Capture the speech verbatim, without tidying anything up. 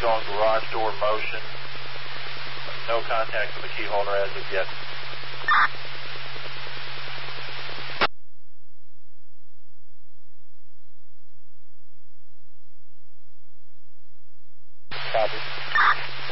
showing garage door motion. No contact with the key holder as of yet. Copy.